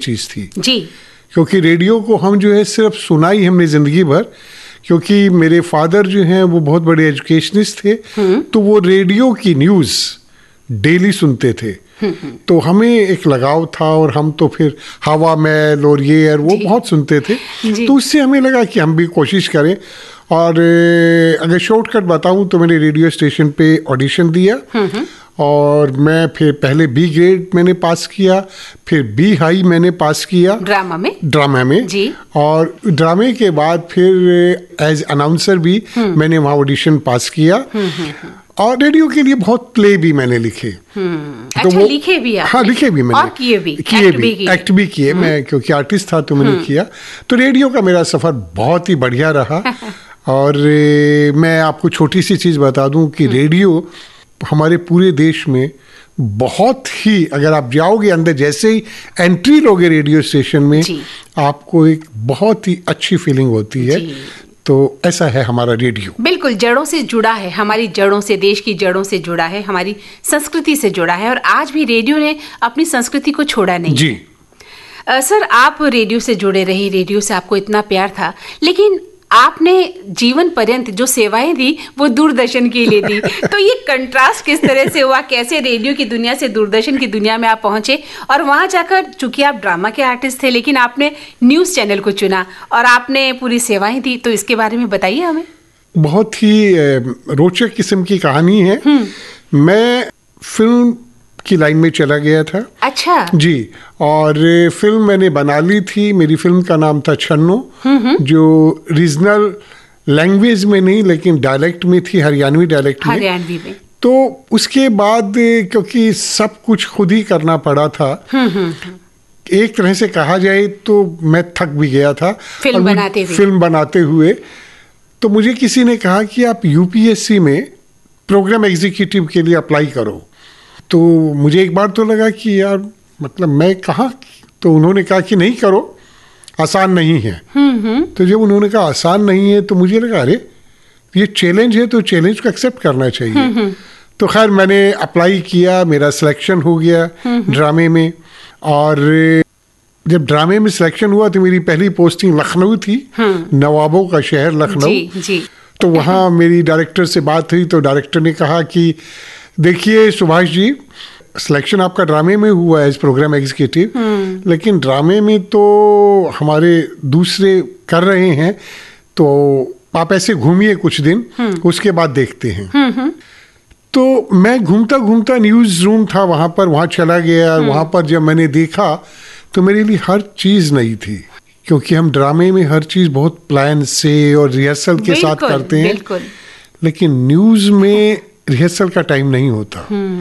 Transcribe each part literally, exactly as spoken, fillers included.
चीज़ थी जी। क्योंकि रेडियो को हम जो है सिर्फ सुना ही हमने ज़िंदगी भर, क्योंकि मेरे फादर जो हैं वो बहुत बड़े एजुकेशनिस्ट थे, तो वो रेडियो की न्यूज़ डेली सुनते थे, तो हमें एक लगाव था और हम तो फिर हवा महल और ये और वो बहुत सुनते थे, तो उससे हमें लगा कि हम भी कोशिश करें। और अगर शॉर्टकट बताऊं तो मैंने रेडियो स्टेशन पे ऑडिशन दिया और मैं फिर पहले बी ग्रेड मैंने पास किया, फिर बी हाई मैंने पास किया ड्रामा में ड्रामा में जी। और ड्रामे के बाद फिर एज अनाउंसर भी मैंने वहाँ ऑडिशन पास किया और रेडियो के लिए बहुत प्ले भी मैंने लिखे। तो अच्छा, वो लिखे भी आपने? हाँ, लिखे भी मैंने और किए भी किए भी एक्ट भी किए मैं, क्योंकि आर्टिस्ट था तो मैंने किया। तो रेडियो का मेरा सफ़र बहुत ही बढ़िया रहा। और मैं आपको छोटी सी चीज़ बता दूं कि रेडियो हमारे पूरे देश में बहुत ही, अगर आप जाओगे अंदर जैसे ही एंट्री लोगे रेडियो स्टेशन में, आपको एक बहुत ही अच्छी फीलिंग होती है। तो ऐसा है हमारा रेडियो, बिल्कुल जड़ों से जुड़ा है, हमारी जड़ों से, देश की जड़ों से जुड़ा है, हमारी संस्कृति से जुड़ा है। और आज भी रेडियो ने अपनी संस्कृति को छोड़ा नहीं जी। आ, सर, आप रेडियो से जुड़े रहे, रेडियो से आपको इतना प्यार था, लेकिन आपने जीवन पर्यंत जो सेवाएं दी वो दूरदर्शन के लिए दी। तो ये कंट्रास्ट किस तरह से हुआ? कैसे रेडियो की दुनिया से दूरदर्शन की दुनिया में आप पहुंचे? और वहां जाकर, चूंकि आप ड्रामा के आर्टिस्ट थे, लेकिन आपने न्यूज चैनल को चुना और आपने पूरी सेवाएं दी, तो इसके बारे में बताइए हमें। बहुत ही रोचक किस्म की कहानी है। मैं फिल्म की लाइन में चला गया था। अच्छा जी। और फिल्म मैंने बना ली थी, मेरी फिल्म का नाम था छन्नो, जो रीजनल लैंग्वेज में नहीं लेकिन डायलेक्ट में थी, हरियाणवी डायलेक्ट में। हरियाणवी में। तो उसके बाद क्योंकि सब कुछ खुद ही करना पड़ा था, एक तरह से कहा जाए तो मैं थक भी गया था फिल्म बनाते हुए फिल्म बनाते हुए तो मुझे किसी ने कहा कि आप यूपीएससी में प्रोग्राम एग्जीक्यूटिव के लिए अप्लाई करो। तो मुझे एक बार तो लगा कि यार मतलब मैं कहाँ, तो उन्होंने कहा कि नहीं करो, आसान नहीं है। तो जब उन्होंने कहा आसान नहीं है तो मुझे लगा अरे ये चैलेंज है तो चैलेंज को एक्सेप्ट करना चाहिए। तो खैर मैंने अप्लाई किया, मेरा सिलेक्शन हो गया ड्रामे में। और जब ड्रामे में सिलेक्शन हुआ तो मेरी पहली पोस्टिंग लखनऊ थी, नवाबों का शहर लखनऊ। जी, जी। तो वहाँ मेरी डायरेक्टर से बात हुई तो डायरेक्टर ने कहा कि देखिए सुभाष जी, सिलेक्शन आपका ड्रामे में हुआ है एज प्रोग्राम एग्जीक्यूटिव, लेकिन ड्रामे में तो हमारे दूसरे कर रहे हैं, तो आप ऐसे घूमिए कुछ दिन, उसके बाद देखते हैं। तो मैं घूमता घूमता न्यूज़ रूम था वहाँ पर, वहाँ चला गया। वहाँ पर जब मैंने देखा तो मेरे लिए हर चीज़ नई थी, क्योंकि हम ड्रामे में हर चीज़ बहुत प्लान से और रिहर्सल के साथ करते हैं, लेकिन न्यूज़ में रिहर्सल का टाइम नहीं होता।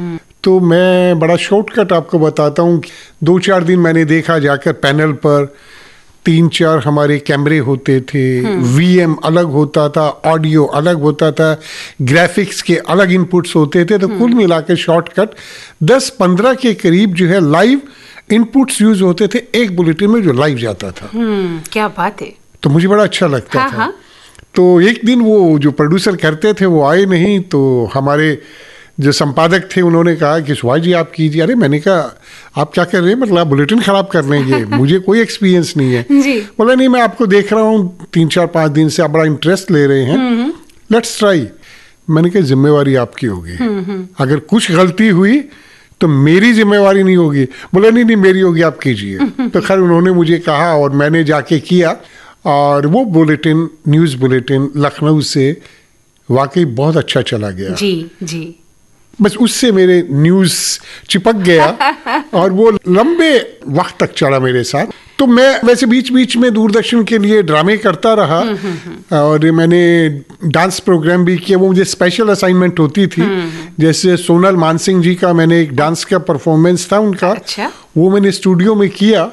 तो मैं बड़ा शॉर्टकट आपको बताता हूँ। दो चार दिन मैंने देखा जाकर पैनल पर, तीन चार हमारे कैमरे होते थे, वीएम अलग होता था, ऑडियो अलग होता था, ग्राफिक्स के अलग इनपुट्स होते थे। तो कुल मिलाकर शॉर्टकट दस पंद्रह के करीब जो है लाइव इनपुट्स यूज होते थे एक बुलेटिन में, जो लाइव जाता था। क्या बात है। तो मुझे बड़ा अच्छा लगता हाँ, था। हाँ। तो एक दिन वो जो प्रोड्यूसर करते थे वो आए नहीं, तो हमारे जो संपादक थे उन्होंने कहा कि सुभाष जी आप कीजिए। अरे मैंने कहा आप क्या कर रहे हैं, मतलब आप बुलेटिन खराब कर लेंगे, मुझे कोई एक्सपीरियंस नहीं है। बोला नहीं, मैं आपको देख रहा हूँ तीन चार पाँच दिन से, आप बड़ा इंटरेस्ट ले रहे हैं, लेट्स ट्राई। मैंने कहा जिम्मेवारी आपकी होगी, अगर कुछ गलती हुई तो मेरी जिम्मेवारी नहीं होगी। बोला नहीं नहीं मेरी होगी, आप कीजिए। तो खैर उन्होंने मुझे कहा और मैंने जाके किया, और वो बुलेटिन, न्यूज़ बुलेटिन लखनऊ से वाकई बहुत अच्छा चला गया। जी जी। बस उससे मेरे न्यूज़ चिपक गया और वो लंबे वक्त तक चला मेरे साथ। तो मैं वैसे बीच बीच में दूरदर्शन के लिए ड्रामे करता रहा, और मैंने डांस प्रोग्राम भी किया। वो मुझे स्पेशल असाइनमेंट होती थी, जैसे सोनल मानसिंह जी का मैंने एक डांस का परफॉर्मेंस था उनका। अच्छा? वो मैंने स्टूडियो में किया,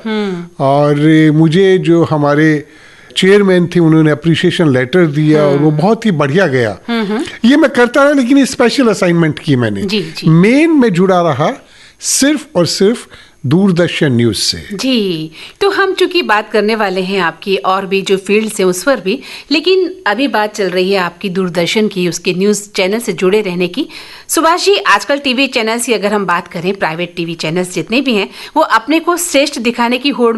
और मुझे जो हमारे चेयरमैन थे उन्होंने अप्रिशिएशन लेटर दिया, और वो बहुत ही बढ़िया गया। ये मैं करता रहा, लेकिन ये स्पेशल असाइनमेंट की मैंने। जी, जी। मेन में जुड़ा रहा सिर्फ और सिर्फ दूरदर्शन न्यूज से। जी। तो हम चूंकि बात करने वाले हैं आपकी और भी जो फील्ड से उस पर भी, लेकिन अभी बात चल रही है आपकी दूरदर्शन की, उसके न्यूज चैनल से जुड़े रहने की। सुभाष जी, आजकल टीवी चैनल्स की अगर हम बात करें, प्राइवेट टीवी चैनल्स जितने भी हैं, वो अपने को श्रेष्ठ दिखाने की होड़